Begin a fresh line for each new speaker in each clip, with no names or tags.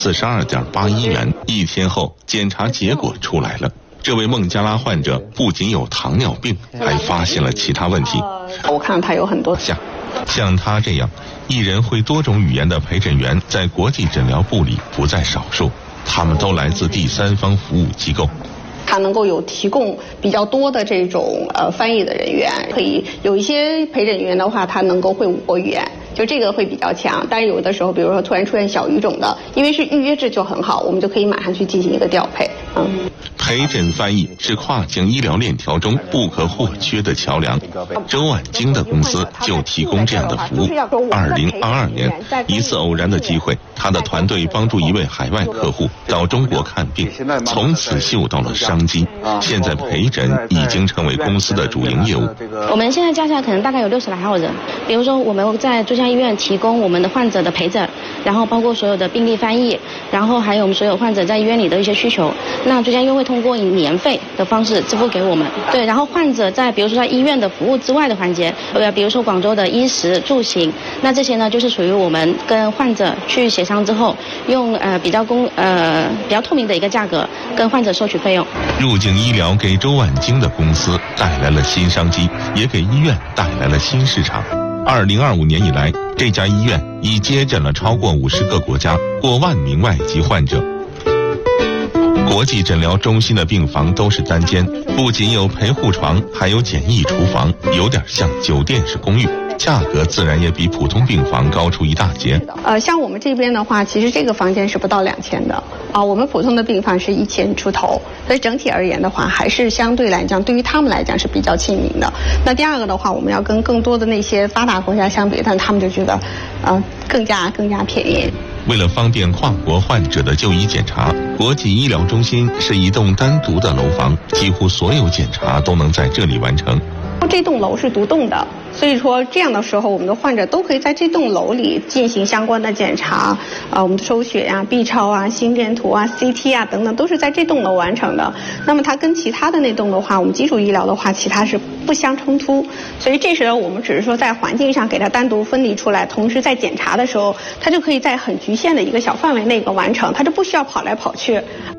42.81元。1天后，检查结果出来了。这位孟加拉患者不仅有糖尿病，还发现了其他问题。
我看他有很多
像他这样一人会多种语言的陪诊员，在国际诊疗部里不在少数，他们都来自第三方服务机构。
他能够有提供比较多的这种翻译的人员，可以有一些陪诊员的话，他能够会5国语言，就这个会比较强。但是有的时候，比如说突然出现小语种的，因为是预约制就很好，我们就可以马上去进行一个调配。
陪诊翻译是跨境医疗链条中不可或缺的桥梁。周婉晶的公司就提供这样的服务。2022年，一次偶然的机会，他的团队帮助一位海外客户到中国看病，从此嗅到了商机。现在陪诊已经成为公司的主营业务。
我们现在加起来可能大概有60来号人。比如说，我们在珠江医院提供我们的患者的陪诊，然后包括所有的病历翻译，然后还有我们所有患者在医院里的一些需求。那珠江医院会通过以年费的方式支付给我们。对，然后患者在比如说在医院的服务之外的环节，比如说广州的衣食住行，那这些呢就是属于我们跟患者去协商之后，用比较透明的一个价格跟患者收取费用。
入境医疗给周婉晶的公司带来了新商机，也给医院带来了新市场。2025年以来，这家医院已接诊了超过50个国家，过万名外籍患者。国际诊疗中心的病房都是单间，不仅有陪护床，还有简易厨房，有点像酒店式公寓，价格自然也比普通病房高出一大截。
像我们这边的话，其实这个房间是不到2000的啊，我们普通的病房是1000出头，所以整体而言的话，还是相对来讲，对于他们来讲是比较亲民的。那第二个的话，我们要跟更多的那些发达国家相比，但他们就觉得，更加便宜。
为了方便跨国患者的就医检查，国际医疗中心是一栋单独的楼房，几乎所有检查都能在这里完成。
这栋楼是独栋的，所以说这样的时候，我们的患者都可以在这栋楼里进行相关的检查，我们的抽血啊、B 超啊、心电图啊、CT 啊等等，都是在这栋楼完成的。那么它跟其他的那栋的话，我们基础医疗的话，其他是不相冲突。所以这时候我们只是说在环境上给它单独分离出来，同时在检查的时候，它就可以在很局限的一个小范围内完成，它就不需要跑来跑去。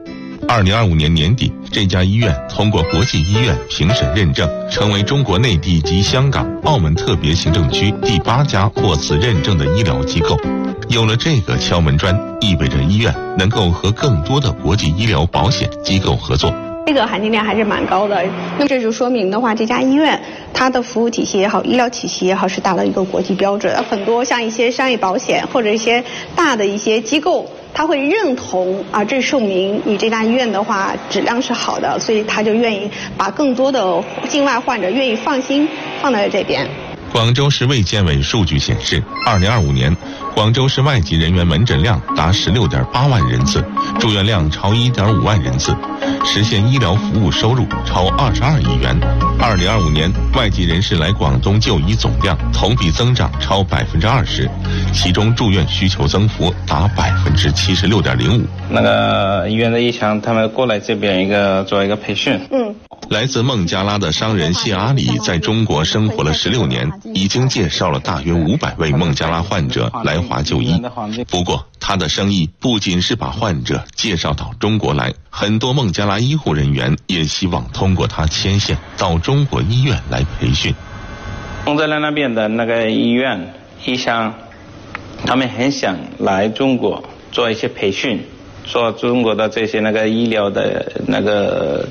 2025年年底，这家医院通过国际医院评审认证，成为中国内地及香港、澳门特别行政区第8家获此认证的医疗机构。有了这个敲门砖，意味着医院能够和更多的国际医疗保险机构合作。
这个含金量还是蛮高的，那么这就说明的话，这家医院它的服务体系也好，医疗体系也好，是达到一个国际标准。很多像一些商业保险或者一些大的一些机构，他会认同这说明你这家医院的话质量是好的，所以他就愿意把更多的境外患者愿意放心放在这边。
广州市卫健委数据显示，2025年广州市外籍人员门诊量达16.8万人次，住院量超1.5万人次，实现医疗服务收入超22亿元。2025年外籍人士来广东就医总量同比增长超20%，其中住院需求增幅达76.05%。
那个医院的医生他们过来这边做一个培训。
来自孟加拉的商人谢阿里在中国生活了16年，已经介绍了大约500位孟加拉患者来华就医。不过他的生意不仅是把患者介绍到中国来，很多孟加拉医护人员也希望通过他牵线到中国医院来培训。
孟加拉那边的那个医院医生，他们很想来中国做一些培训，做中国的这些那个医疗的那个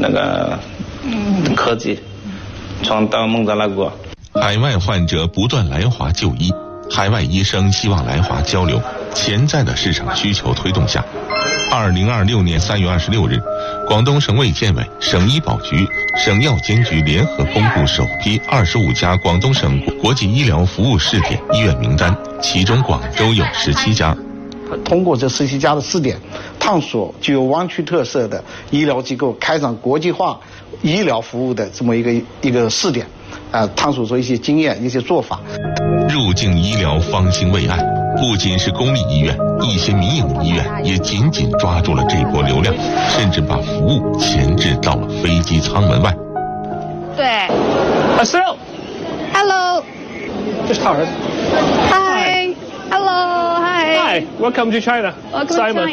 科技传到孟加拉国。
海外患者不断来华就医，海外医生希望来华交流，潜在的市场需求推动下，2026年3月26日，广东省卫健委、省医保局、省药监局联合公布首批25家广东省国际医疗服务试点医院名单，其中广州有17家。
通过这17家的试点，探索具有湾区特色的医疗机构开展国际化医疗服务的这么一个试点，探索出一些经验、一些做法。
入境医疗方兴未艾，不仅是公立医院，一些民营医院也紧紧抓住了这波流量，甚至把服务前置到了飞机舱门外。
对。
Cyril.
Hello.
Just Tara.
Hi. Hello. Hi.
Hi. Welcome to China.
Welcome
Simon.
to China.